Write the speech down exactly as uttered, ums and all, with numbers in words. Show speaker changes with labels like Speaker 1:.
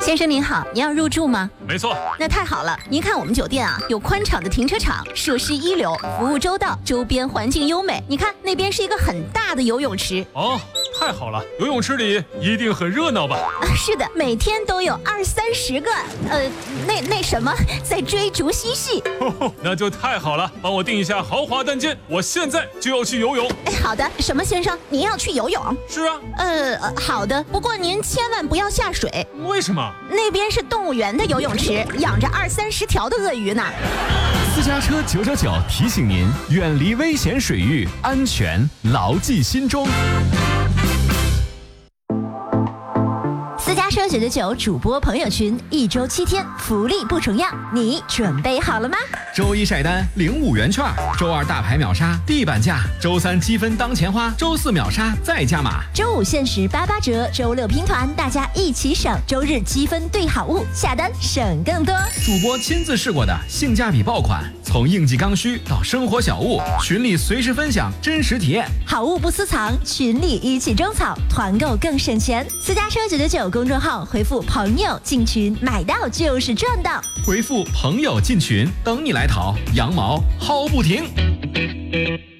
Speaker 1: 先生您好，您要入住吗？
Speaker 2: 没错。
Speaker 1: 那太好了，您看我们酒店啊，有宽敞的停车场，设施一流，服务周到，周边环境优美。你看那边是一个很大的游泳池。
Speaker 2: 哦，太好了，游泳池里一定很热闹吧？
Speaker 1: 啊，是的，每天都有二三十个，呃，那那什么，在追逐嬉戏。
Speaker 2: 呵呵，那就太好了，帮我订一下豪华单间，我现在就要去游泳。
Speaker 1: 哎，好的，什么先生，您要去游泳？
Speaker 2: 是啊。
Speaker 1: 呃，好的，不过您千万不要下水。
Speaker 2: 为什么？
Speaker 1: 那边是动物园的游泳池，养着二三十条的鳄鱼呢。
Speaker 3: 私家车九九九提醒您，远离危险水域，安全牢记心中。
Speaker 1: 私家车九九九主播朋友群，一周七天，福利不重样，你准备好了吗？
Speaker 3: 周一晒单领五元券，周二大牌秒杀地板价，周三积分当钱花，周四秒杀再加码，
Speaker 1: 周五限时八八折，周六拼团，大家一起省，周日积分兑好物，下单省更多。
Speaker 3: 主播亲自试过的性价比爆款，从应季刚需到生活小物，群里随时分享真实体验，
Speaker 1: 好物不私藏，群里一起种草，团购更省钱。私家车九九九公众号回复朋友进群，买到就是赚到。
Speaker 3: 回复朋友进群，等你来淘，羊毛薅不停。